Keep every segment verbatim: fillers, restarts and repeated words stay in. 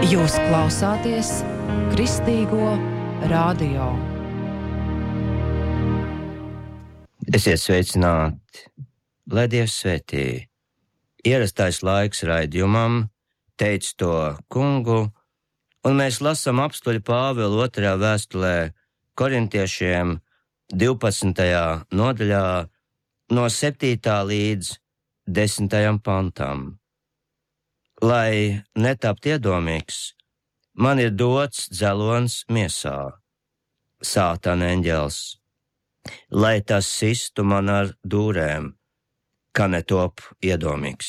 Jūs klausāties Kristīgo radio. Esiet sveicināti, lai Dievs svētī. Ierastais laiks raidījumam, teic to kungu, un mēs lasām apstuļa Pāvila otrajā vēstulē korintiešiem divpadsmitajā nodaļā no septītā līdz desmitajam pantam. Lai netapt iedomīgs, man ir dots dzelons miesā, Sātana eņģelis, lai tas sistu man ar dūrēm, ka netop iedomīgs.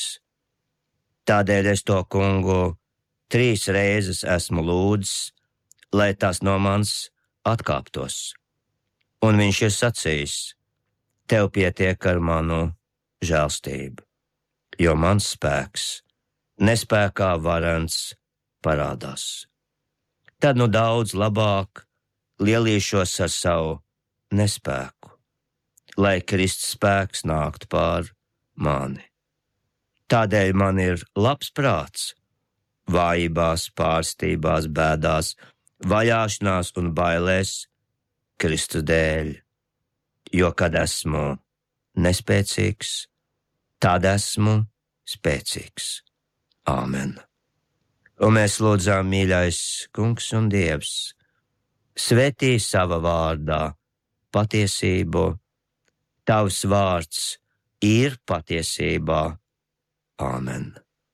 Tādēļ es to kungu trīs reizes esmu lūdzis, lai tas no manis atkāptos. Un viņš ir sacījis, tev pietiek ar manu žēlstību, jo mans spēks nespēkā varens parādās. Tad nu daudz labāk lielīšos ar savu nespēku, lai Kristus spēks nāktu pār mani. Tādēļ man ir labs prāts, vājībās, pārstībās, bēdās, vajāšanās un bailēs Kristus dēļ, jo kad esmu nespēcīgs, tad esmu spēcīgs. Āmen. Un mēs lūdzām, mīļais kungs un Dievs, svētī sava vārdā patiesību, tavs vārds ir patiesībā. Āmen.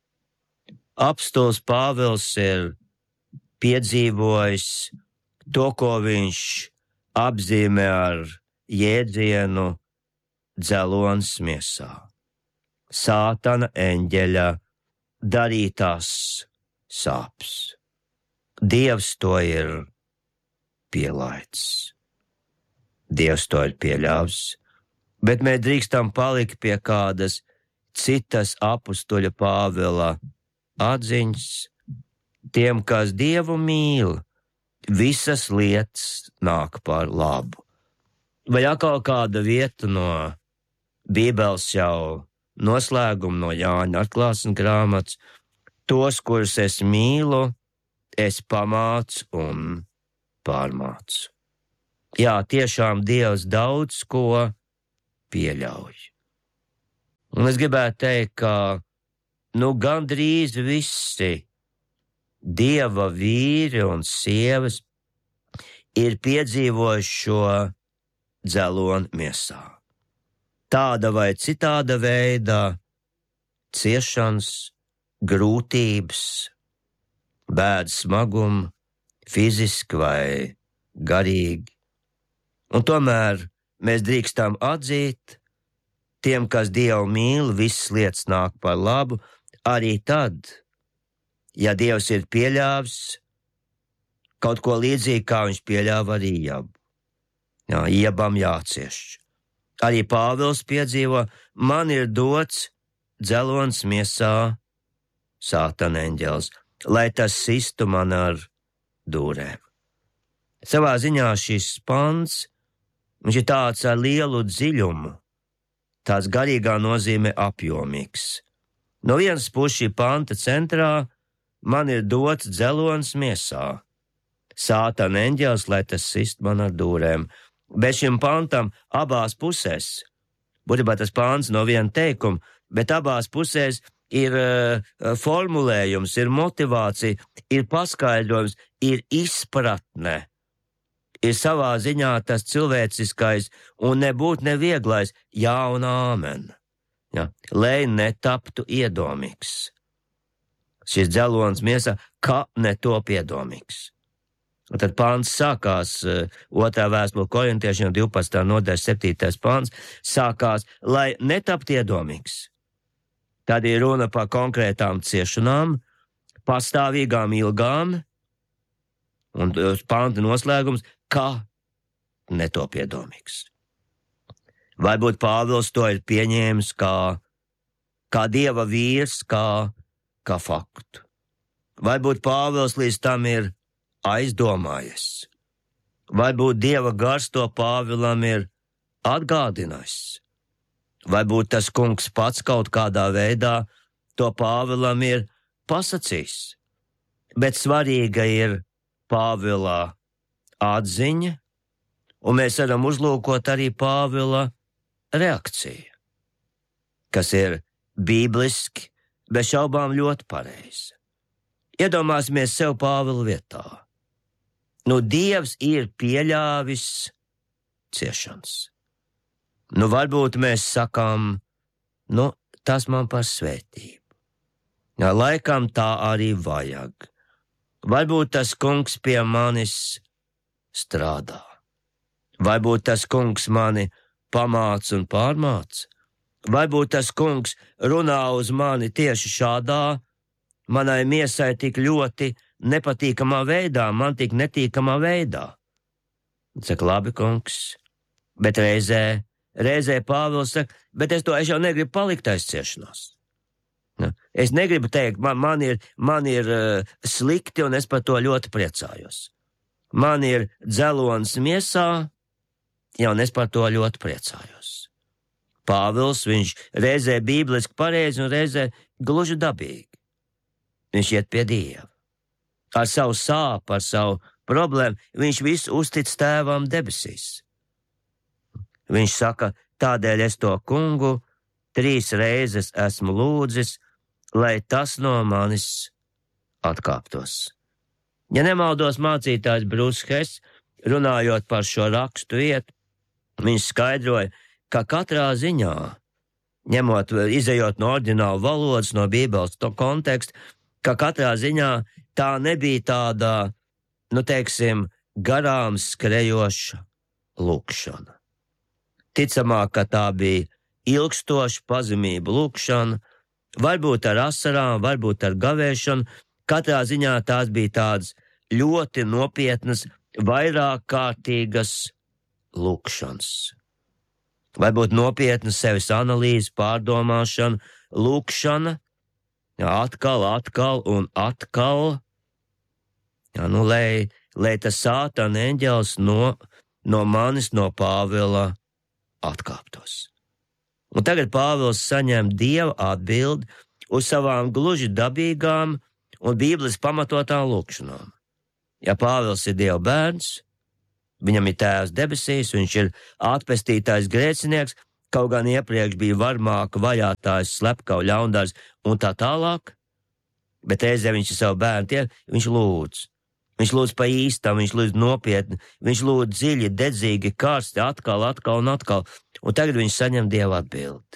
Apstulis Pāvils ir piedzīvojis to, ko viņš apzīmē ar jēdzienu dzelons miesā. Sātana eņģeļa darītās sāpes. Dievs to ir pielaids. Dievs to ir pieļāvis, bet mēs drīkstam palikt pie kādas citas apustuļa Pāvila atziņas. Tiem, kas Dievu mīl, visas lietas nāk par labu. Vai atkal kāda vieta no Bībeles jau noslēgumu no Jāņa atklāsmes grāmatas, tos, kurus es mīlu, es pamācu un pārmācu. Jā, tiešām Dievs daudz ko pieļauj. Un es gribētu teikt, ka nu gandrīz visi Dieva vīri un sievas ir piedzīvojuši šo dzelonu miesā. Tāda vai citāda veida ciešanas, grūtības, bēdas smagumu, fiziski vai garīgi. Un tomēr mēs drīkstam atzīt, tiem, kas Dievu mīl, visas lietas nāk par labu, arī tad, ja Dievs ir pieļāvis kaut ko līdzīgi, kā viņš pieļāva arī Iebu. Jā, Iebam jācieš. Arī Pāvils piedzīvo, man ir dots dzelons miesā, Sātana eņģelis, lai tas sistu man ar dūrēm. Savā ziņā šis pants, viņš ir tāds ar lielu dziļumu, tāds garīgā nozīmē apjomīgs. No vienas puses šī panta centrā man ir dots dzelons miesā, Sātana eņģelis, lai tas sist man ar dūrēm. Bet šim pantam abās pusēs, būtībā tas pants no viena teikuma, bet abās pusēs ir uh, formulējums, ir motivācija, ir paskaidrojums, ir izpratne. Ir savā ziņā tas cilvēciskais un nebūt nevieglais jā un āmen. Ja, lai netaptu iedomīgs. Šis dzelons miesā, ka netop iedomīgs. Un tad pāns sākās, otrā vēstule korintiešiem divpadsmitā nodaļa septītais pāns, sākās, lai netapt iedomīgs. Tad ir runa par konkrētām ciešanām, pastāvīgām ilgām, un pānta noslēgums, kā netop iedomīgs. Varbūt Pāvils to ir pieņēmis kā, kā Dieva vīrs, kā, kā faktu. Varbūt Pāvils līdz tam ir aizdomājies. Varbūt Dieva gars to Pāvilam ir atgādinājis. Varbūt tas kungs pats kaut kādā veidā to Pāvilam ir pasacījis. bet svarīga ir Pāvila atziņa, un mēs varam uzlūkot arī Pāvila reakciju, kas ir bībliski, bez šaubām ļoti pareiza. Iedomāsimies sev Pāvila vietā. Nu, Dievs ir pieļāvis ciešanas. Nu, varbūt mēs sakām, nu, tas man par svētību. Jā, laikam tā arī vajag. Varbūt tas kungs pie manis strādā. Varbūt tas kungs mani pamāca un pārmāca. Varbūt tas kungs runā uz mani tieši šādā, manai miesai tik ļoti nepatīkamā veidā, man tik netīkamā veidā. Saka, labi, kungs, bet reizē, reizē Pāvils saka, bet es to es jau negribu palikt aiz ciešanās. Es negribu teikt, man, man ir, man ir uh, slikti, un es par to ļoti priecājos. Man ir dzelonis miesā, ja, un es par to ļoti priecājos. Pāvils, viņš reizē bībeliski pareizi un reizē gluži dabīgi. Viņš iet pie Dieva. Ar savu sāpu, ar savu problēmu, viņš visu uztic tēvam debesīs. Viņš saka, tādēļ es to kungu trīs reizes esmu lūdzis, lai tas no manis atkāptos. Ja nemaldos, mācītājs Bruce Hess, runājot par šo rakstu vietu, viņš skaidroja, ka katrā ziņā, ņemot, izejot no ordinālu valodas, no Bībeles to kontekstu, ka katrā ziņā tā nebija tāda, nu teiksim, garām skrejoša lūkšana. Ticamāk, ka tā bija ilgstoša pazemība lūkšana, varbūt ar asarām, varbūt ar gavēšanu, katrā ziņā tās bija tādas ļoti nopietnas, vairāk kārtīgas lūkšanas. Varbūt nopietna sevis analīze, pārdomāšana, lūkšana, jā, atkal, atkal un atkal, jā, nu, lai, lai tas sātana eņģelis no, no manis, no Pāvila atkāptos. Un tagad Pāvils saņem Dieva atbildi uz savām gluži dabīgām un Bībeles pamatotām lūkšanām. Ja Pāvils ir Dieva bērns, viņam ir tēvs debesīs, viņš ir atpestītais grēcinieks, kaut gan iepriekš bija varmāka, vajātājs, slepkava, ļaundars un tā tālāk, bet reizē viņš ir savu bērnu tie, viņš lūdz. Viņš lūdz pa īstam, viņš lūdz nopietni, viņš lūdz dziļi, dedzīgi, karsti, atkal, atkal un atkal, un tagad viņš saņem Dieva atbildi.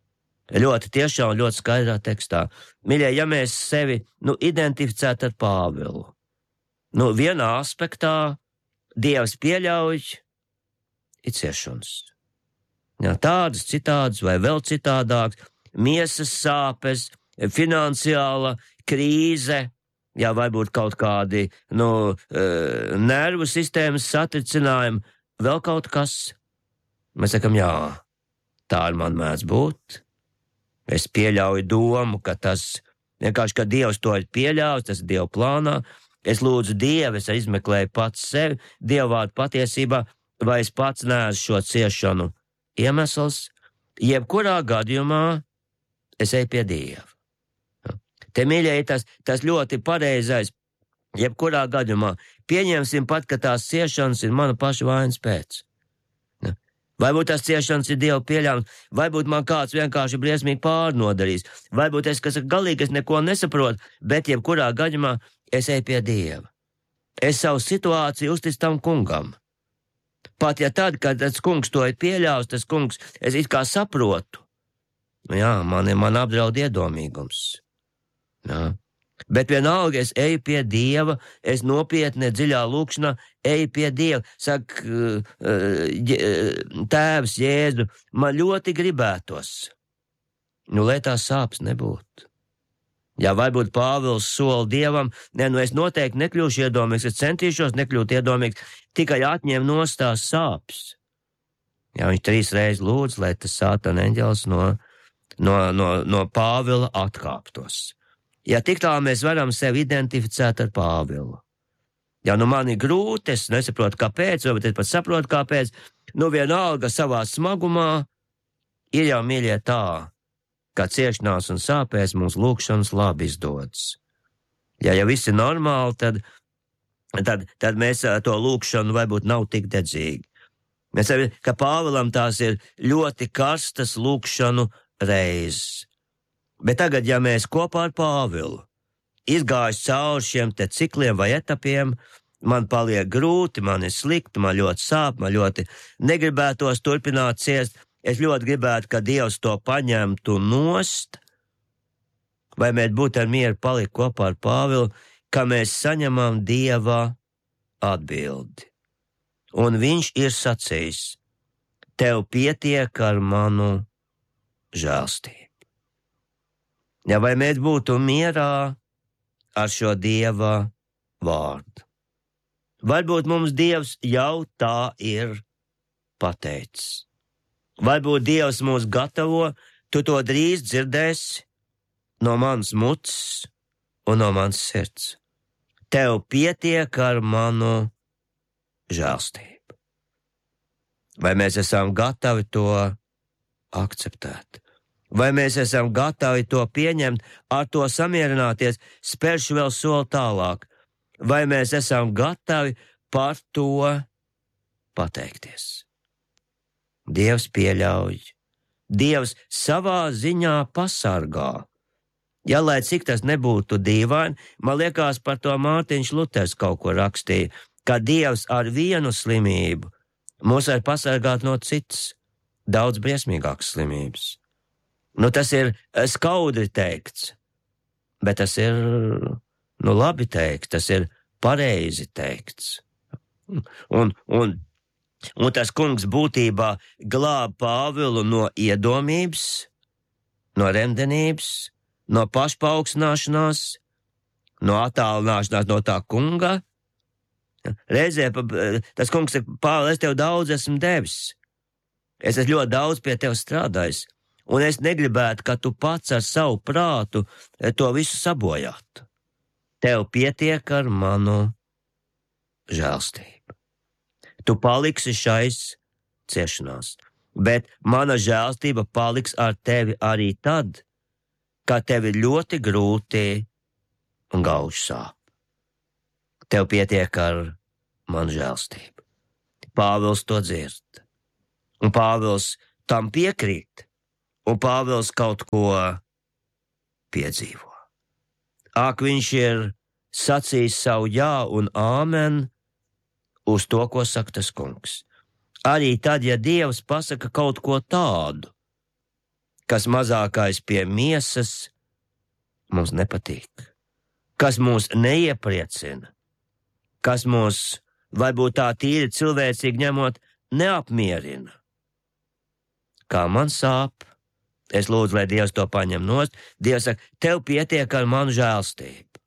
Ļoti tiešām, ļoti skaidrā tekstā. Mīļie, ja mēs sevi, nu, identificētu ar Pāvilu, nu, vienā aspektā Dievs pieļauj ir ciešanas. Jā, tādas, citādas vai vēl citādākas, miesas sāpes, finansiāla krīze, jā, varbūt kaut kādi, nu, nervu sistēmas satricinājumi, vēl kaut kas. Mēs sakam, jā, tā ar man mēdz būt. Es pieļauju domu, ka tas vienkārši, ka Dievs to ir pieļāvis, tas ir Dieva plānā. Es lūdzu Dievu, es izmeklēju pats sevi, Dieva vārdu patiesībā, vai es pats neesmu šo ciešanu iemesls. Jebkurā gadījumā es eju pie Dieva. Te, mīļie, ir tas, tas ļoti pareizais, jebkurā gadījumā. Pieņemsim pat, ka tās ciešanas ir mana paša vainas pēc. Varbūt tās ciešanas ir Dieva pieļāvums, varbūt man kāds vienkārši briesmīgi pārnodarīs, varbūt es, kas galīgi es neko nesaprotu, bet jebkurā gadījumā es eju pie Dieva. Es savu situāciju uzticu tam kungam. Pat ja tad, kad tas kungs to ir pieļāvis, tas kungs, es it kā saprotu. Jā, man, man apdraud iedomīgums. Jā. Bet vienalga es eju pie Dieva, es nopietni dziļā lūkšanā eju pie Dieva. Saka, Tēvs Jēzu, man ļoti gribētos, nu, lai tās sāpes nebūtu. Jā, varbūt Pāvils sola Dievam, ne, nu es noteikti nekļūšu iedomīgs, es centīšos nekļūt iedomīgs, tikai atņem nost tās sāpes. Jā, viņš trīs reizes lūdz, lai tas sātana eņģelis no, no, no, no Pāvila atkāptos. Ja tik tā mēs varam sevi identificēt ar Pāvilu. Ja nu man ir grūti, es nesaprotu kāpēc, vai es pat saprotu kāpēc, nu vienalga savā smagumā ir jau, mīļie, tā, ka ciešanās un sāpēs mums lūkšanas labi izdodas. Ja jau viss ir normāli, tad, tad, tad mēs to lūkšanu varbūt nav tik dedzīgi. Mēs redzam, ka Pāvilam tās ir ļoti karstas lūkšanu reizes. Bet tagad, ja mēs kopā ar Pāvilu izgājis cauri šiem te cikliem vai etapiem, man paliek grūti, man ir slikti, man ļoti sāp, man ļoti negribētos turpināt ciest, es ļoti gribētu, ka Dievs to paņemtu nost, vai mēs būtu ar mieru palikt kopā ar Pāvilu, ka mēs saņemam Dieva atbildi. Un viņš ir sacījis, tev pietiek ar manu žēlstību. Ja vai mēs būtu mierā ar šo Dieva vārdu? Varbūt mums Dievs jau tā ir pateicis. Varbūt Dievs mūs gatavo, tu to drīz dzirdēsi no manas muts un no manas sirds. Tev pietiek ar manu žēlstību. Vai mēs esam gatavi to akceptēt? Vai mēs esam gatavi to pieņemt, ar to samierināties, spēršu vēl soli tālāk? Vai mēs esam gatavi par to pateikties? Dievs pieļauj. Dievs savā ziņā pasargā. Ja lai cik tas nebūtu dīvaini, man liekas, par to Mārtiņš Luters kaut ko rakstīja, ka Dievs ar vienu slimību mūs var pasargāt no citas, daudz briesmīgākas slimības. Nu, tas ir skaudri teikts, bet tas ir, nu, labi teikts, tas ir pareizi teikts. Un, un, un tas kungs būtībā glāb Pāvilu no iedomības, no remdenības, no pašpaaugstināšanās, no attālināšanās no tā kunga. Reizē tas kungs saka, Pāvil, es tev daudz esmu devis. Es esmu ļoti daudz pie tev strādājis, un es negribētu, ka tu pats ar savu prātu to visu sabojātu. Tev pietiek ar manu žēlstību. Tu paliksi šais ciešanās, bet mana žēlstība paliks ar tevi arī tad, kad tev ir ļoti grūti un gauži sāp. Tev pietiek ar manu žēlstību. Pāvils to dzird, un Pāvils tam piekrīt, un Pāvils kaut ko piedzīvo. Ak, viņš ir sacījis savu jā un āmen uz to, ko saka tas kungs. Arī tad, ja Dievs pasaka kaut ko tādu, kas mazākais pie miesas mums nepatīk, kas mūs neiepriecina, kas mūs, varbūt tā tīri cilvēcīgi ņemot, neapmierina. Kā man sāp, es lūdzu, lai Dievs to paņem nost. Dievs saka, tev pietiek ar manu žēlstību.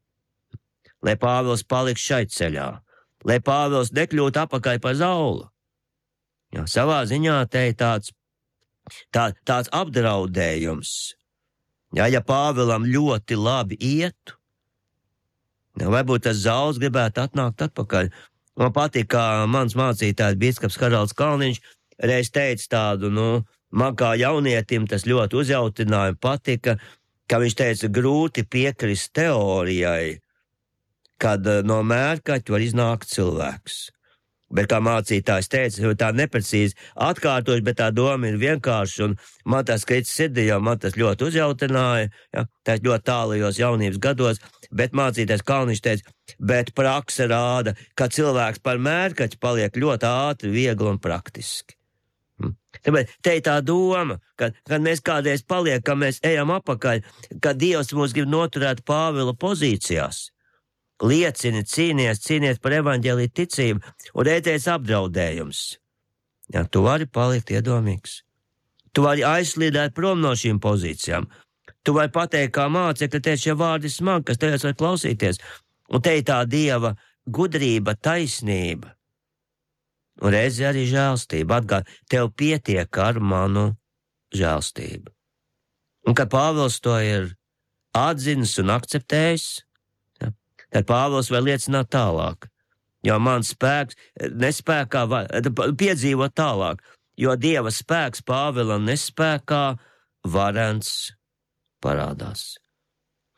Lai Pāvils paliks šai ceļā, lai Pāvils nekļūtu apakaļ pa zaulu. Jo savā ziņā te ir tāds, tā, tāds apdraudējums. Ja, ja Pāvilam ļoti labi ietu, ja, varbūt tas zauls gribētu atnākt atpakaļ. Man patīk, kā mans mācītājs bīskaps Haralds Kalniņš reiz teica tādu, nu, man kā jaunietim tas ļoti uzjautināja, patika, ka viņš teica, grūti piekrist teorijai, kad no mērkaķa var iznākt cilvēks. Bet kā mācītājs teica, tā neprecīzi atkārtoši, bet tā doma ir vienkārši, un man tas krits sirdī, jo man tas ļoti uzjautināja, ja, tas ļoti tālajos jaunības gados, bet mācītājs Kalniņš teica, bet prakse rāda, ka cilvēks par mērkaķi paliek ļoti ātri, viegli un praktiski. Tāpēc te ir tā doma, ka, kad mēs kādreiz paliekam, mēs ejam apakaļ, ka Dievs mūs grib noturēt Pāvila pozīcijās. Liecini, cīnies, cīnies par evaņģēliju ticību, un reizēs apdraudējums. Ja, tu vari palikt iedomīgs. Tu vari aizslīdēt prom no šīm pozīcijām. Tu vari pateikt, kā mācekļi, te šie vārdi smagi, kas tajos var klausīties. Un te ir tā Dieva gudrība, taisnība. Un reizē arī žēlstība. Atgād, tev pietiek ar manu žēlstību. Un kad Pāvils to ir atzinis un akceptējis, tad Pāvils var liecināt tālāk, jo mans spēks nespēkā var piedzīvot tālāk, jo Dieva spēks Pāvila nespēkā varens parādās.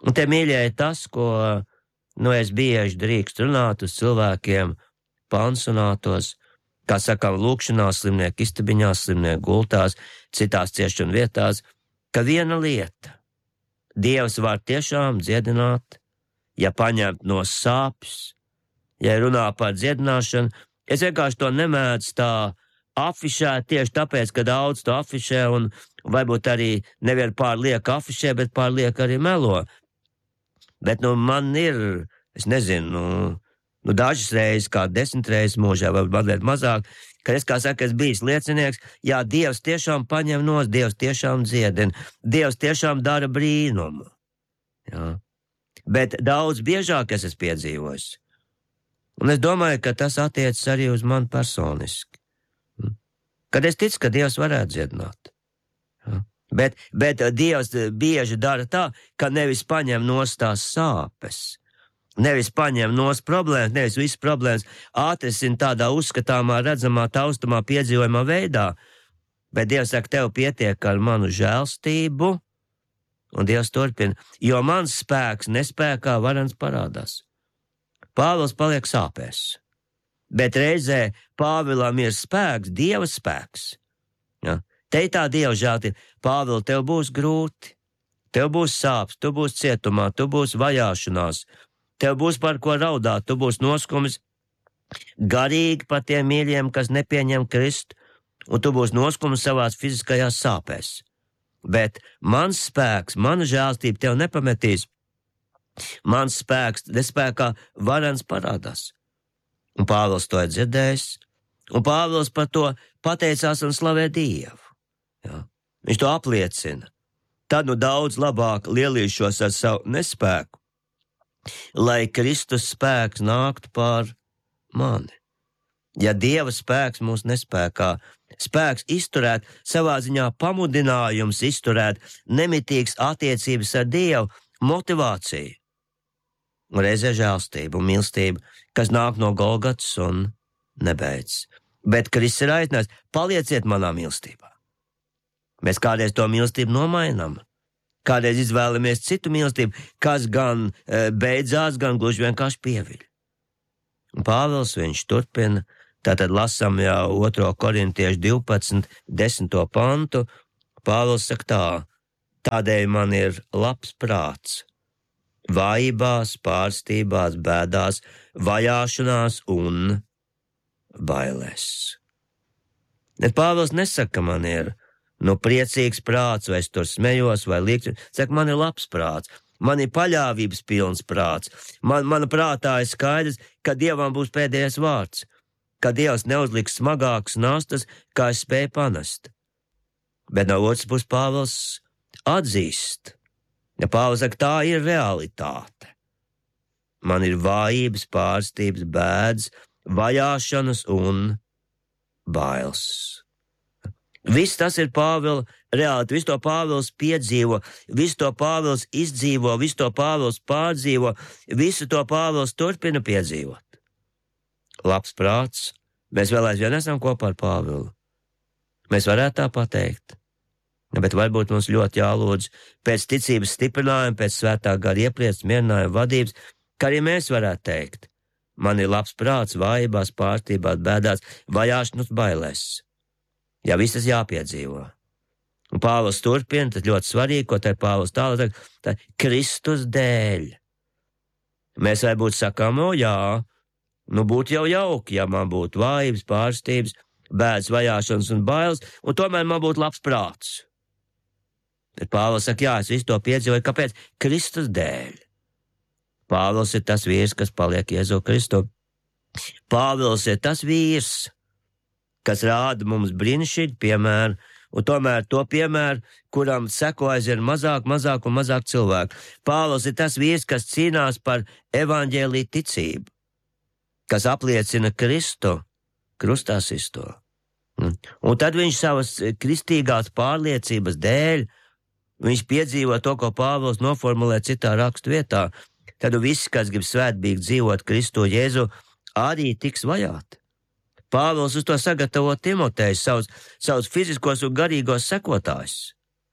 Un te, mīļie, ir tas, ko nu, es bieži drīkst runāt uz cilvēkiem pansionātos, kā sakām, lūkšanās, slimnieku istabiņās, slimnieku gultās, citās ciešanu vietās, ka viena lieta – Dievs var tiešām dziedināt, ja paņemt no sāpes, ja runā par dziedināšanu. Es vienkārši to nemēdzu tā afišēt tieši tāpēc, ka daudz to afišē un varbūt arī nevien pārliek afišē, bet pārliek arī melo. Bet nu man ir, es nezinu, nu, nu dažas reizes, kā desmit reizes mūžā, vai mazliet mazāk, kad es, kā saka, es bijis liecinieks, jā, Dievs tiešām paņem nos, Dievs tiešām dziedina, Dievs tiešām dara brīnumu. Jā. Bet daudz biežāk es esmu piedzīvojis. Un es domāju, ka tas attiecas arī uz mani personiski. Kad es ticu, ka Dievs varētu dziedināt. Jā. Bet, bet Dievs bieži dara tā, ka nevis paņem nos tās sāpes, nevis paņem nos problēmas, nevis visas problēmas atrisina tādā uzskatāmā, redzamā, taustamā, piedzīvojumā veidā, bet Dievs saka, tev pietiek ar manu žēlstību, un Dievs turpina, jo mans spēks nespēkā varens parādās. Pāvils paliek sāpēs, bet reizē Pāvilam ir spēks, Dieva spēks. Ja? Te ir tā Dieva žēltība. Pāvil, tev būs grūti, tev būs sāpes, tu būs cietumā, tu būs vajāšanās, tev būs par ko raudāt, tu būs noskums garīgi par tiem mīļiem, kas nepieņem Kristu, un tu būs noskums savās fiziskajās sāpēs. Bet mans spēks, mana žēlstība tev nepametīs. Mans spēks, nespēkā varens parādās. Un Pāvils to ir dzirdējis, un Pāvils par to pateicās un slavē Dievu. Jā. Viņš to apliecina. Tad nu daudz labāk lielīšos ar savu nespēku, lai Kristus spēks nāktu pār mani. Ja Dieva spēks mūs nespēkā, spēks izturēt, savā ziņā pamudinājums izturēt, nemitīgs attiecības ar Dievu, motivācija, un reizē žēlstība un mīlestība, kas nāk no Golgatas un nebeidz. Bet Kristus ir aicinājis, palieciet manā mīlestībā. Mēs kādreiz to mīlestību nomainām, kādreiz izvēlamies citu mīlestību, kas gan e, beidzās, gan gluži vienkārši pieviļ. Un Pāvils viņš turpina, tātad lasam jau otro korintiešu divpadsmit, desmito pantu, Pāvils saka tā, tādēļ man ir labs prāts, vājībās, pārstībās, bēdās, vajāšanās un bailēs. Bet Pāvils nesaka, ka man ir nu priecīgs prāts, vai es tur smejos, vai liektu, saka, man ir labs prāts, man ir paļāvības pilns prāts, man, mana prātā ir skaidrs, ka Dievam būs pēdējais vārds, ka Dievs neuzliks smagākas nastas, kā es spēju panest. Bet no otras puses Pāvils atzīst, ja Pāvils saka, tā ir realitāte. Man ir vājības, pārstības, bēdas, vajāšanas un bailes. Viss tas ir Pāvila realitāte, visu to Pāvils piedzīvo, visu to Pāvils izdzīvo, visu to Pāvils pārdzīvo, visu to Pāvils turpina piedzīvot. Labs prāts, mēs vēl aizvien esam kopā ar Pāvilu. Mēs varētu tā pateikt, bet varbūt mums ļoti jālūdz pēc ticības stiprinājuma, pēc svētā gara iepriecas, mierinājuma vadības, ka arī mēs varētu teikt, man ir labs prāts, vājībās, pārstībās, bēdās, vajāšanas, bailēs. Ja viss tas jāpiedzīvo. Un Pāvils turpina, tas ļoti svarīgi, ko te Pāvils tālāk, tā Kristus dēļ. Mēs varbūt sakām, o jā, nu būtu jau jauki, ja man būtu vājības, pārstības, bēdas, vajāšanas un bailes, un tomēr man būtu labs prāts. Bet Pāvils saka, jā, es visu to piedzīvoju, kāpēc? Kristus dēļ. Pāvils ir tas vīrs, kas paliek Jēzu Kristu. Pāvils ir tas vīrs, kas rāda mums brīnišķīgu piemēru, un tomēr to piemēru, kuram seko aizvien mazāk, mazāk un mazāk cilvēku. Pāvils ir tas vīrs, kas cīnās par evaņģēliju ticību, kas apliecina Kristu, krustā sisto. Un tad viņš savas kristīgās pārliecības dēļ, viņš piedzīvo to, ko Pāvils noformulē citā rakstu vietā, tad visi, kas grib svētbīgi dzīvot Kristu Jēzu, arī tiks vajāti. Pāvils uz to sagatavo Timotejs, savus, savus fiziskos un garīgos sekotājus.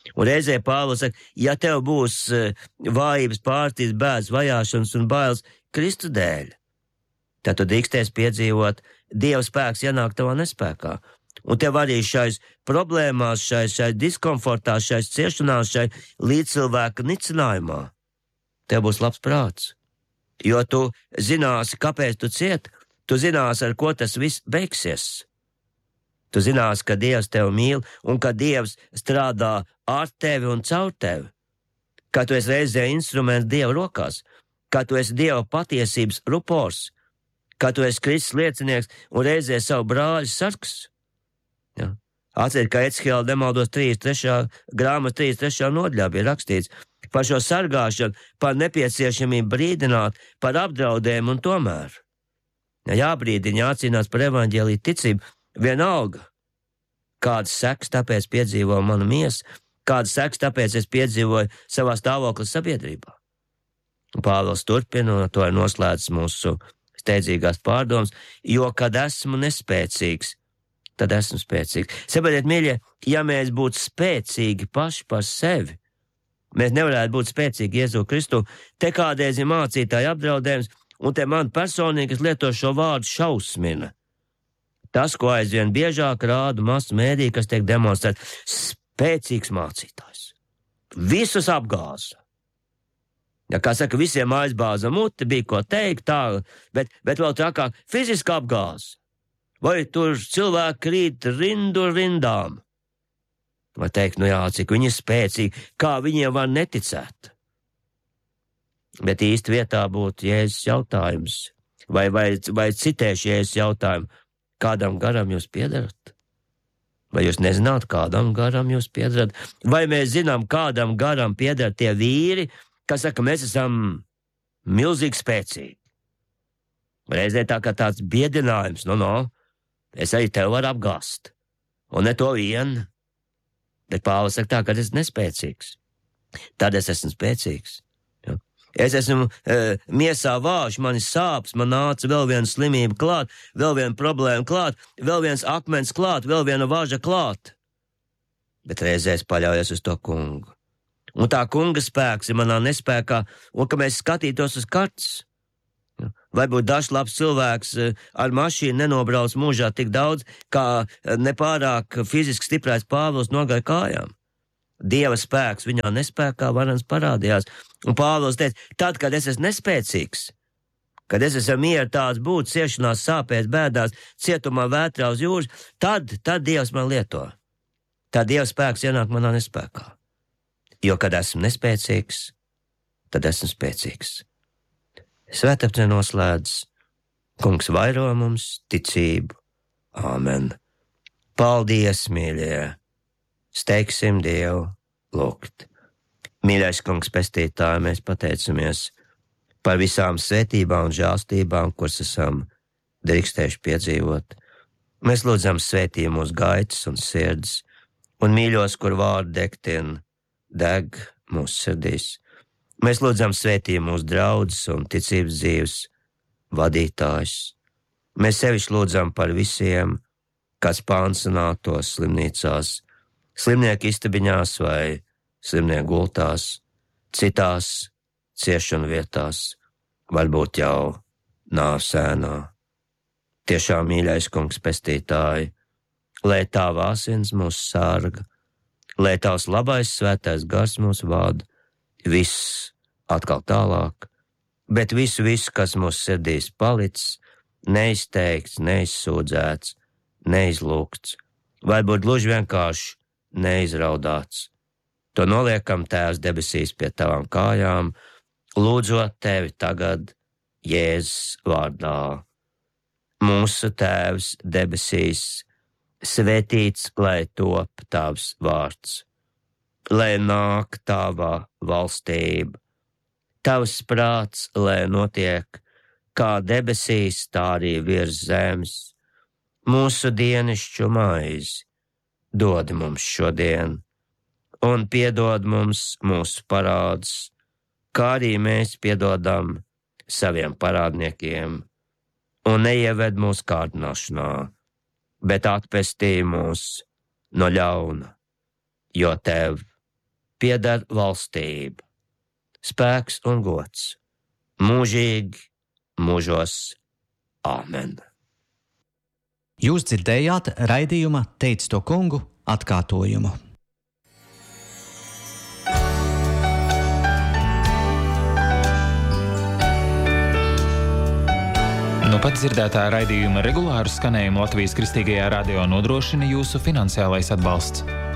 Un reizē Pāvils saka, ja tev būs uh, vājības, pārtīs, bēdas, vajāšanas un bailes Kristu dēļ, tad tu drīkstēs piedzīvot Dieva spēks ienāk tavā nespēkā. Un tev arī šais problēmās, šai, šai diskomfortā, šai ciešanās, šai līdzcilvēka nicinājumā, tev būs labs prāts. Jo tu zināsi, kāpēc tu cieti, tu zināsi, ar ko tas viss beigsies. Tu zināsi, ka Dievs tevi mīl un ka Dievs strādā ar tevi un caur tevi. Ka tu esi reizē instruments Dieva rokās, ka tu esi Dieva patiesības rupors, ka tu esi Kristus liecinieks un reizē savu brāļu sargs. Ja? Atceries, ka Ecihēla nemaldos trīsdesmit trešā grāmata trīsdesmit trešā nodaļā bija rakstīts par šo sargāšanu, par nepieciešamību brīdināt, par apdraudējumu un tomēr. Ja jābrīdina, jācīnās par evaņģēliju ticību, vienalga, kādas sekas tāpēc piedzīvo mana miesa, kādas sekas tāpēc es piedzīvoju savā stāvoklī sabiedrībā. Un Pāvils turpina, un to ir noslēdzis mūsu steidzīgās pārdomas, jo, kad esmu nespēcīgs, tad esmu spēcīgs. Saprotiet, mīļie, ja mēs būtu spēcīgi paši par sevi, mēs nevarētu būt spēcīgi Jēzu Kristu, te kādreiz ir mācītāji apdraudējums, un te man personīgi, kas lieto šo vārdu, šausmina. Tas, ko aizvien biežāk rāda masu mēdī, kas tiek demonstrēts, spēcīgs mācītājs. Visus apgāza. Ja, kā saka, visiem aizbāza muti, bija ko teikt, tā, bet, bet vēl trakāk fiziski apgāza. Vai tur cilvēki krīt rindu rindām? Vai teikt, nu jā, cik viņi spēcīgi, kā viņiem var neticēt? Bet īsti vietā būtu Jēzus jautājums, vai, vai, vai citēšu Jēzus jautājumu, kādam garam jūs piedarat? Vai jūs nezināt, kādam garam jūs piedarat? Vai mēs zinām, kādam garam piedara tie vīri, kas saka, mēs esam milzīgi spēcīgi? Reizē tā kā tāds biedinājums, no, no, es arī tev varu apgāst. Un ne to vien. Bet Pāvils saka tā, ka es esmu nespēcīgs. Tad es esmu spēcīgs. Ja? Es esmu e, miesā vāž, man ir sāpes, man nāca vēl viena slimība klāt, vēl viena problēma klāt, vēl viens akmens klāt, vēl viena važa klāt. Bet reizē es paļaujos uz to kungu. Un tā kunga spēks ir manā nespēkā, un ka mēs skatītos uz kartes. Varbūt dažs labs cilvēks ar mašīnu nenobrauc mūžā tik daudz, kā nepārāk fiziski stiprais Pāvils nogāja kājām. Dieva spēks viņā nespēkā varens parādījās, un Pāvils teica, tad, kad es esmu nespēcīgs, kad es esmu miera tāds būt, ciešanās, sāpēs, bēdās, cietumā, vētrā uz jūras, tad, tad Dievs man lieto. Tad Dieva spēks ienāk manā nespēkā. Jo, kad esmu nespēcīgs, tad esmu spēcīgs. Svētapce noslēdz, kungs vairo mums ticību. Āmen. Paldies, mīļie! Steigsim Dievu lūgt. Mīļais kungs pestītāji, mēs pateicamies par visām svētībām un žēlstībām, kuras esam drīkstējuši piedzīvot. Mēs lūdzam svētī mūsu gaitas un sirds, un mīļos, kur vārdu degtina, deg mūsu sirdīs. Mēs lūdzam svētī mūsu draudzes un ticības dzīves vadītājs. Mēs sevišķi lūdzam par visiem, kas pansionātos slimnīcās, slimnieku istabiņās vai slimnieku gultās, citās ciešanu vietās, varbūt jau nāves ēnā. Tiešām, mīļais kungs pestītāji, lai tava asins mūs sarga, lai tavs labais svētais gars mūs vada, viss atkal tālāk, bet visu, visu, kas mūsu sirdīs palicis, neizteikts, neizsūdzēts, neizlūgts, varbūt gluži vienkārši neizraudāts. To noliekam, Tēvs debesīs, pie tavām kājām, lūdzot tevi tagad Jēzus vārdā. Mūsu Tēvs debesīs, svētīts, lai top tavs vārds. Lai nāk tava valstība, tavs prāts, lai notiek kā debesīs, tā arī virs zemes. Mūsu dienascho maizi dod mums šodien, un piedod mums mūsu parādus, kā arī mēs piedodam saviem parādniekiem, un neieved mūsu kārdināšanā, bet atpestī mūs no ļauna, jo tev pieder valstība, spēks un gods, mūžīgi, mūžos. Āmen. Jūs dzirdējāt raidījuma Teic to kungu atkārtojumu. Nu pat dzirdētā raidījuma regulāru skanējumu Latvijas Kristīgajā radio nodrošina jūsu finansiālais atbalsts.